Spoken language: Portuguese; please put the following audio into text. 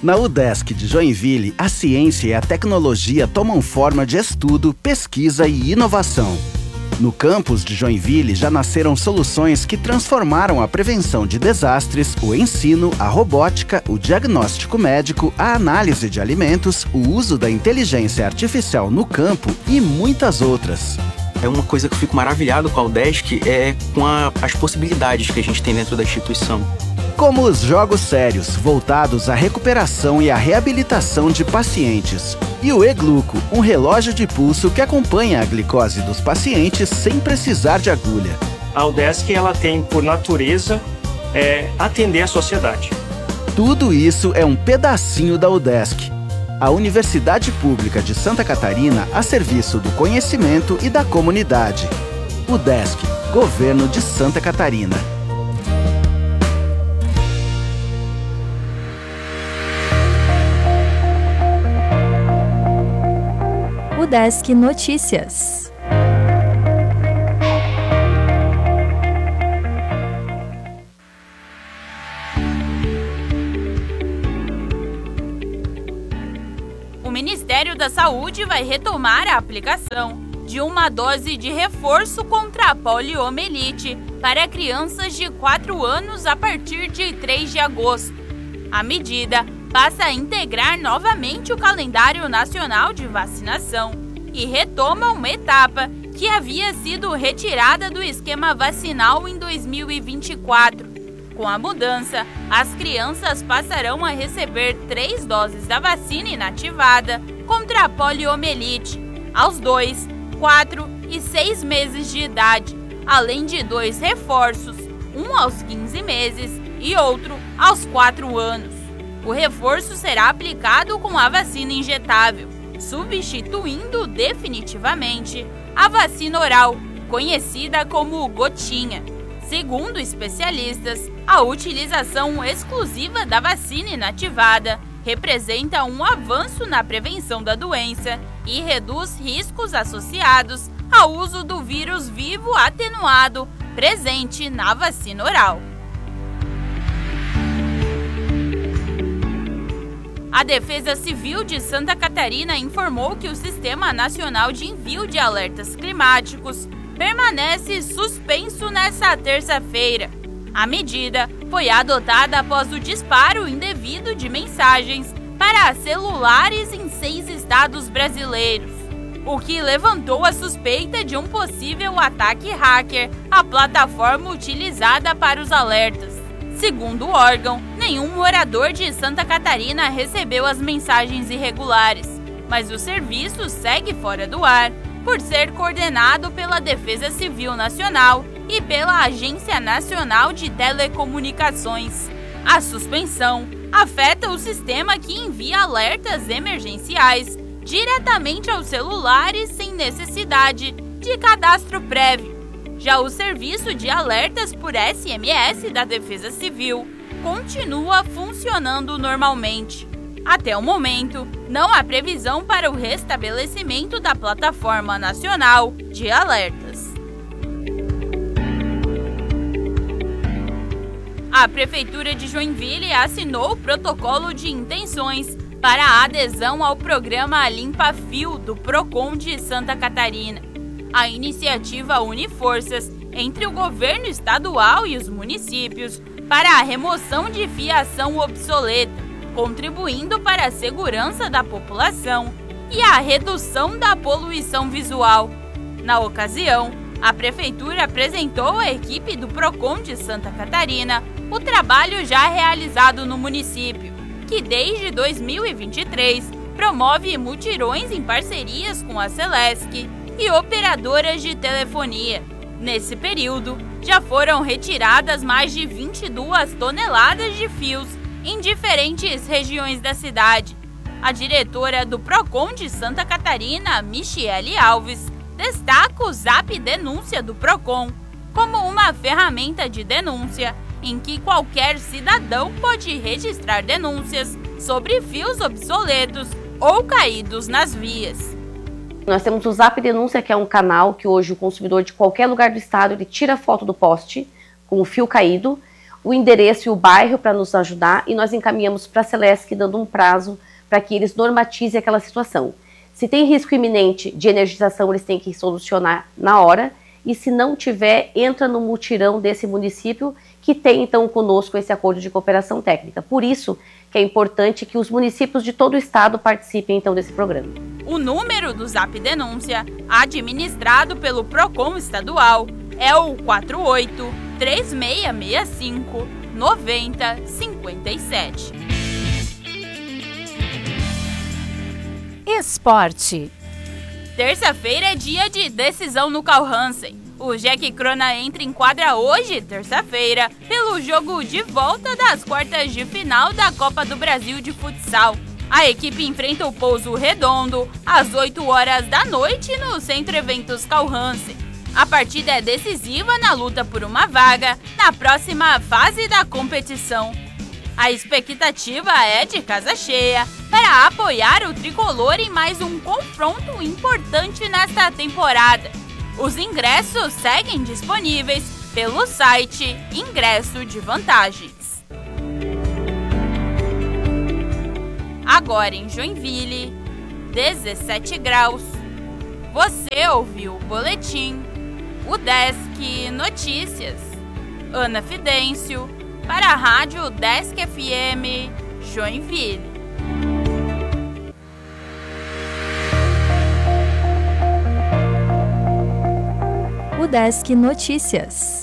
Na UDESC de Joinville, a ciência e a tecnologia tomam forma de estudo, pesquisa e inovação. No campus de Joinville já nasceram soluções que transformaram a prevenção de desastres, o ensino, a robótica, o diagnóstico médico, a análise de alimentos, o uso da inteligência artificial no campo e muitas outras. É uma coisa que eu fico maravilhado com a UDESC, com as possibilidades que a gente tem dentro da instituição. Como os jogos sérios, voltados à recuperação e à reabilitação de pacientes. E o E-Gluco, um relógio de pulso que acompanha a glicose dos pacientes sem precisar de agulha. A UDESC ela tem, por natureza, atender a sociedade. Tudo isso é um pedacinho da UDESC, a Universidade Pública de Santa Catarina a serviço do conhecimento e da comunidade. UDESC, Governo de Santa Catarina. UDESC Notícias. O Ministério da Saúde vai retomar a aplicação de uma dose de reforço contra a poliomielite para crianças de 4 anos a partir de 3 de agosto. A medida passa a integrar novamente o calendário nacional de vacinação e retoma uma etapa que havia sido retirada do esquema vacinal em 2024. Com a mudança, as crianças passarão a receber 3 doses da vacina inativada contra a poliomielite aos 2, 4 e 6 meses de idade, além de 2 reforços, um aos 15 meses e outro aos 4 anos. O reforço será aplicado com a vacina injetável, substituindo definitivamente a vacina oral, conhecida como gotinha. Segundo especialistas, a utilização exclusiva da vacina inativada representa um avanço na prevenção da doença e reduz riscos associados ao uso do vírus vivo atenuado presente na vacina oral. A Defesa Civil de Santa Catarina informou que o Sistema Nacional de Envio de Alertas Climáticos permanece suspenso nesta terça-feira. A medida foi adotada após o disparo indevido de mensagens para celulares em 6 estados brasileiros, o que levantou a suspeita de um possível ataque hacker à plataforma utilizada para os alertas. Segundo o órgão, nenhum morador de Santa Catarina recebeu as mensagens irregulares, mas o serviço segue fora do ar por ser coordenado pela Defesa Civil Nacional e pela Agência Nacional de Telecomunicações. A suspensão afeta o sistema que envia alertas emergenciais diretamente aos celulares sem necessidade de cadastro prévio. Já o serviço de alertas por SMS da Defesa Civil continua funcionando normalmente. Até o momento, não há previsão para o restabelecimento da Plataforma Nacional de Alertas. A Prefeitura de Joinville assinou o protocolo de intenções para a adesão ao programa Limpa Fio do PROCON de Santa Catarina. A iniciativa une forças entre o governo estadual e os municípios para a remoção de fiação obsoleta, contribuindo para a segurança da população e a redução da poluição visual. Na ocasião, a Prefeitura apresentou à equipe do PROCON de Santa Catarina o trabalho já realizado no município, que desde 2023 promove mutirões em parcerias com a Celesc e operadoras de telefonia. Nesse período, já foram retiradas mais de 22 toneladas de fios em diferentes regiões da cidade. A diretora do PROCON de Santa Catarina, Michele Alves, destaca o Zap Denúncia do PROCON como uma ferramenta de denúncia em que qualquer cidadão pode registrar denúncias sobre fios obsoletos ou caídos nas vias. Nós temos o Zap Denúncia, que é um canal que hoje o consumidor de qualquer lugar do estado ele tira foto do poste com o fio caído, o endereço e o bairro para nos ajudar e nós encaminhamos para a Celesc dando um prazo para que eles normatizem aquela situação. Se tem risco iminente de energização, eles têm que solucionar na hora, e se não tiver, entra no mutirão desse município que tem então conosco esse acordo de cooperação técnica. Por isso que é importante que os municípios de todo o estado participem então desse programa. O número do Zap Denúncia, administrado pelo Procon estadual, é o 48-3665-9057. Esporte. Terça-feira é dia de decisão no Carl Hansen. O Jack Crona entra em quadra hoje, terça-feira, pelo jogo de volta das quartas de final da Copa do Brasil de futsal. A equipe enfrenta o Pouso Redondo às 8 horas da noite no Centro Eventos Carl Hansen. A partida é decisiva na luta por uma vaga na próxima fase da competição. A expectativa é de casa cheia para apoiar o tricolor em mais um confronto importante nesta temporada. Os ingressos seguem disponíveis pelo site Ingresso de Vantagens. Agora em Joinville, 17 graus. Você ouviu o boletim UDESC Notícias. Ana Fidêncio, para a Rádio UDESC FM, Joinville. UDESC Notícias.